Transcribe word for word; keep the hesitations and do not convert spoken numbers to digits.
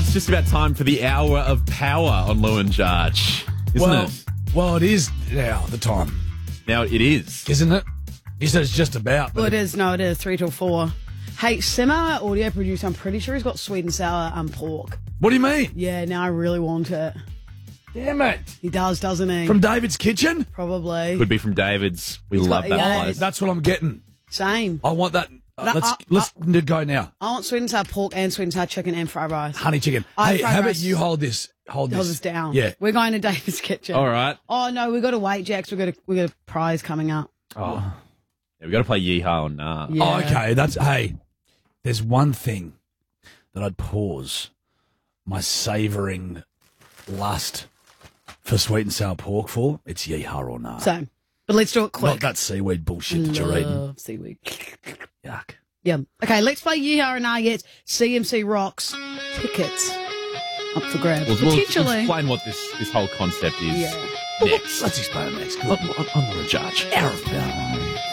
it's just about time for the hour of power on Lou and Jarge, isn't well, it? well, it is now the time, Now it is. isn't it? You said it's just about. But Well, it is. No, it is. Three till four. Hey, Simmer, audio producer, I'm pretty sure he's got sweet and sour um, pork. What do you mean? Yeah, now I really want it. Damn it! He does, doesn't he? From David's Kitchen? Probably. Could be from David's. We He's love got- that yeah, place. That's what I'm getting. Same. I want that. Uh, That- let's uh, let's go now. I want sweet and sour pork and sweet and sour chicken and fried rice. Honey chicken. I hey, fried how about rice. you hold this? Hold this. Hold us down. Yeah. We're going to David's Kitchen. All right. Oh, no, we've got to wait, Jax. We've got a, we got a prize coming up. Oh. Yeah, we got to play Yeehaw or Nah. Yeah. Oh, okay, that's hey. There's one thing that I'd pause my savouring lust for sweet and sour pork for. It's yeehaw or nah. So, but let's do it quick. Not that seaweed bullshit that you're eating. Love seaweed. Yuck. Yeah. Okay, let's play Yeehaw or Nah Yet. C M C Rocks. Tickets up for grabs. We'll, we'll Potentially. explain what this, this whole concept is Yeah. next. Let's explain it next. On, on, on Lou and Jarge. Hour of power.